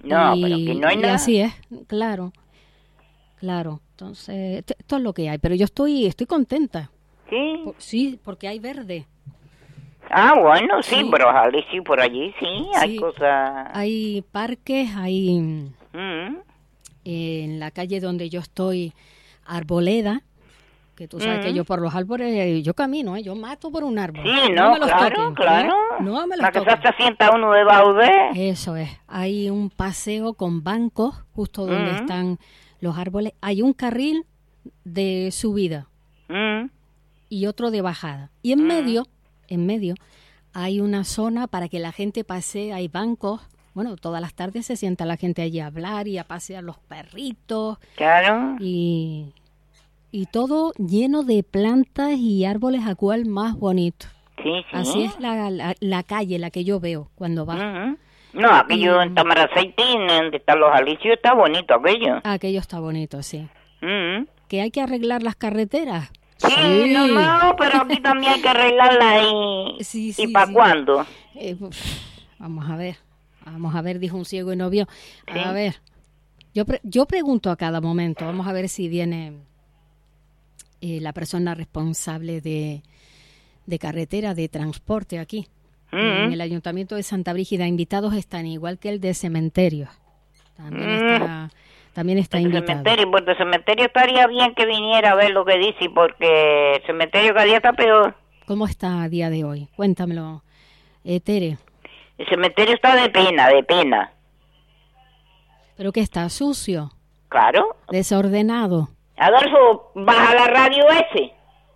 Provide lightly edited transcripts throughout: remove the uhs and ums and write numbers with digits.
No, pero aquí no hay y nada. así es, claro, claro. Entonces, esto es lo que hay, pero yo estoy contenta. Sí. Sí, porque hay verde. Ah, bueno, sí, Sí. pero ojalá sí, por allí sí, hay Sí. cosas. Hay parques, hay Mm, en la calle donde yo estoy arboleda, que tú sabes que yo por los árboles, yo camino, yo mato por un árbol. Sí, No no, me los claro, toquen, claro. no me los La que toquen. se sienta uno debajo de. Eso es. Hay un paseo con bancos justo donde están los árboles. Hay un carril de subida Mm, y otro de bajada. Y en medio, hay una zona para que la gente pase. Hay bancos. Bueno, todas las tardes se sienta la gente allí a hablar y a pasear los perritos. claro. Y todo lleno de plantas y árboles a cual más bonito. Sí, sí. Así es la calle, la que yo veo cuando va. No, aquello en Tamaraceitín, donde están los alicios, está bonito aquello. Aquello está bonito, sí. Mm. ¿Que hay que arreglar las carreteras? Sí, no, pero aquí también hay que arreglarla Sí, ¿y para sí. cuándo? Vamos a ver, dijo un ciego y no vio. Sí. A ver, yo pregunto a cada momento, vamos a ver si viene la persona responsable de carretera, de transporte aquí. En el Ayuntamiento de Santa Brígida, invitados están igual que el de cementerio. También está El invitado. cementerio, pues el cementerio estaría bien que viniera a ver lo que dice, porque el cementerio cada día está peor. ¿Cómo está a día de hoy? Cuéntamelo, Tere. El cementerio está de pena, de pena. ¿Pero qué está? ¿Sucio? Claro. ¿Desordenado? Adolfo, baja la radio ese.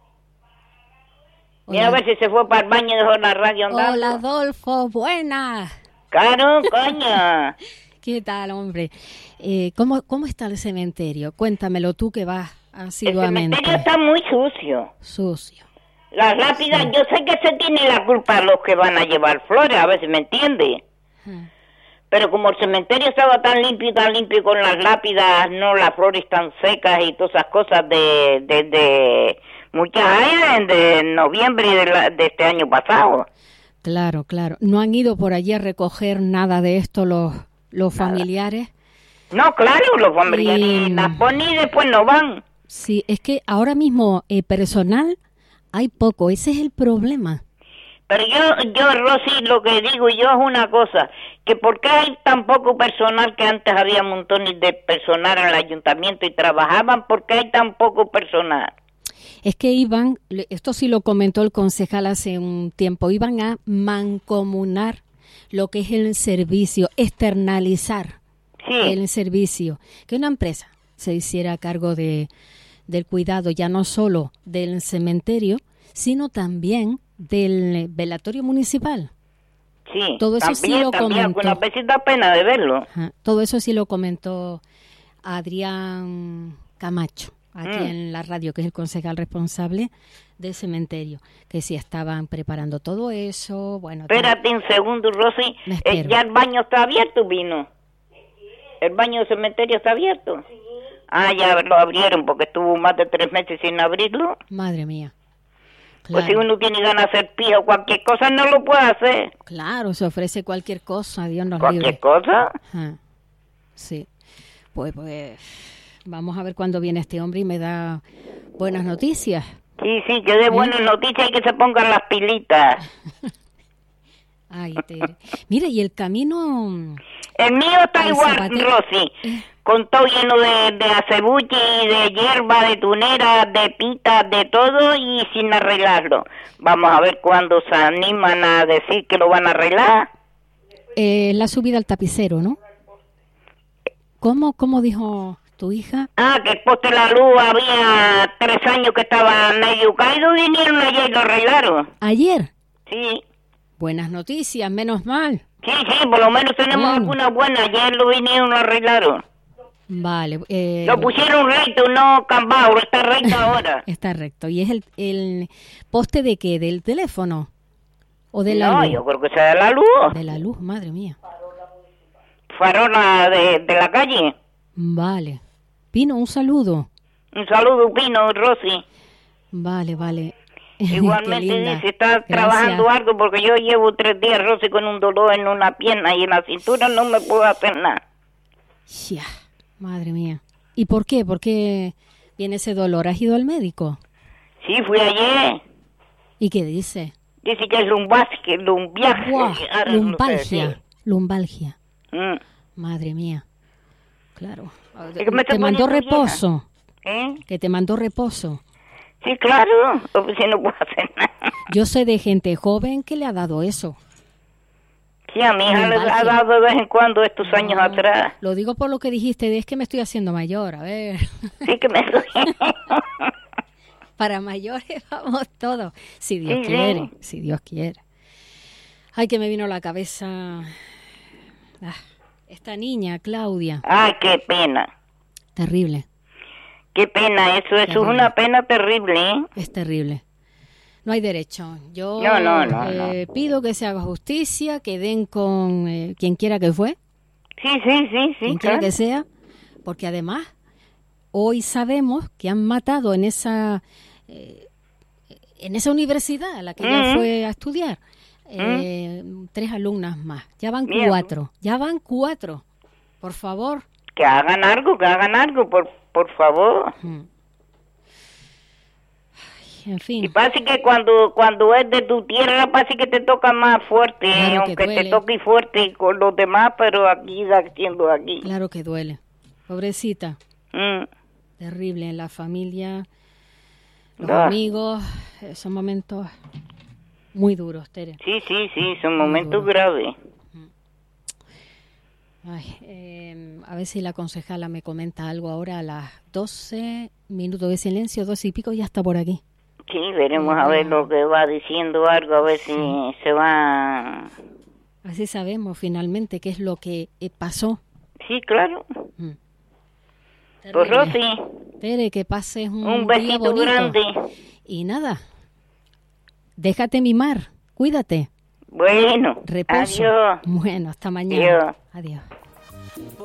Mira a Hola. ver si se fue para el baño y dejó la radio andando. Hola, Adolfo, buenas. Claro, coño. ¿Qué tal, hombre? ¿Cómo está el cementerio? Cuéntamelo tú que vas El asiduamente. cementerio está muy sucio. Sucio. Las lápidas, yo sé que se tiene la culpa los que van a llevar flores, a ver si me entiende. Pero como el cementerio estaba tan limpio con las lápidas, no las flores tan secas y todas esas cosas de muchas años, de noviembre de este año pasado. Claro, claro. ¿No han ido por allí a recoger nada de esto los familiares? No, claro, los familiares las ponen y después no van. Sí, es que ahora mismo personal hay poco, ese es el problema. Pero yo, Rosy, lo que digo yo es una cosa, que ¿por qué hay tan poco personal que antes había montones de personal en el ayuntamiento y trabajaban? ¿Por qué hay tan poco personal? Es que iban, esto sí lo comentó el concejal hace un tiempo, iban a mancomunar lo que es el servicio, externalizar el servicio, que una empresa se hiciera cargo del cuidado ya no solo del cementerio, sino también del velatorio municipal. Sí, todo eso también, sí lo también, comentó. con una veces da pena de verlo. Todo eso sí lo comentó Adrián Camacho, aquí en la radio, que es el concejal responsable del cementerio, que sí estaban preparando todo eso. Bueno, espérate un segundo, Rosy, ya el baño está abierto, vino. ¿El baño del cementerio está abierto? Sí. Ah, ya lo abrieron porque estuvo más de 3 meses sin abrirlo. Madre mía. Claro. Pues si uno tiene ganas de hacer pija o cualquier cosa, no lo puede hacer. Claro, se ofrece cualquier cosa, Dios nos libre. ¿Cualquier cosa? Sí. Pues vamos a ver cuándo viene este hombre y me da buenas noticias. Sí, que dé buenas noticias y que se pongan las pilitas. Ay, Tere. Mira, y el camino... El mío está igual, Rosy. Con todo lleno de acebuche, de hierba, de tunera, de pita, de todo y sin arreglarlo. Vamos a ver cuándo se animan a decir que lo van a arreglar. La subida al tapicero, ¿no? ¿Cómo dijo tu hija? Ah, que el poste de la luz había 3 años que estaba medio caído, vinieron ayer y lo arreglaron. ¿Ayer? Sí. Buenas noticias, menos mal. Sí, por lo menos tenemos alguna buena. Ayer lo vinieron y lo arreglaron. Vale. Lo pusieron recto, no cambado, está recto ahora. Está recto. ¿Y es el poste de qué? ¿Del teléfono? ¿O de la luz? No, yo creo que sea de la luz. De la luz, madre mía. Farola de la calle. Vale. Pino, un saludo. Un saludo, Pino, Rosy. Vale. Igualmente dice, está trabajando algo porque yo llevo 3 días, Rosy, con un dolor en una pierna y en la cintura no me puedo hacer nada. Ya, madre mía. ¿Y por qué? ¿Por qué viene ese dolor? ¿Has ido al médico? Sí, fui ayer. ¿Y qué dice? Dice que es lumbalgia. Lumbalgia. Madre mía. Claro. Es que ¿Te mandó reposo? ¿Eh? ¿Que te mandó reposo? Sí, claro. Pues si no puedo hacer nada. Yo sé de gente joven que le ha dado eso. Sí, a mi hija le ha dado de vez en cuando estos años atrás. Lo digo por lo que dijiste, es que me estoy haciendo mayor, a ver. Sí, que me estoy... Para mayores vamos todos, si Dios quiere, si Dios quiere. Ay, que me vino a la cabeza esta niña, Claudia. Ay, qué pena. Terrible. Qué pena, eso es una pena terrible, ¿eh? Es terrible. No hay derecho. Yo no. pido que se haga justicia, que den con quien quiera que fue. Sí. Quien quiera que sea, porque además hoy sabemos que han matado en esa universidad a la que ella fue a estudiar 3 alumnas más. Ya van 4. Ya van 4. Por favor. Que hagan algo, por favor. En fin. Y pasa que cuando es de tu tierra, pasa que te toca más fuerte, claro, aunque te toque fuerte con los demás, pero aquí siendo aquí. Claro que duele. Pobrecita. Terrible en la familia, los amigos, son momentos muy duros, Tere. Sí, son momentos graves. Ay, a ver si la concejala me comenta algo ahora a las 12 minutos de silencio, 12 y pico, ya está por aquí. Sí, veremos a ver lo que va diciendo algo, a ver si se va... A ver si sabemos finalmente qué es lo que pasó. Sí, claro. Pues Rosy, Tere, que pases un besito día bonito. Grande. Y nada, déjate mimar, cuídate. Bueno, reposo. Adiós. Bueno, hasta mañana. Adiós. Adiós.